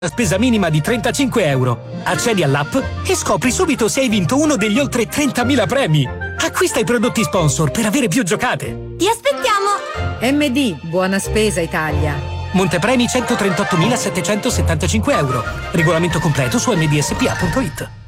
La spesa minima di 35 euro. Accedi all'app e scopri subito se hai vinto uno degli oltre 30.000 premi. Acquista i prodotti sponsor per avere più giocate. Ti aspettiamo! MD, buona spesa Italia. Montepremi 138.775 euro. Regolamento completo su mdspa.it.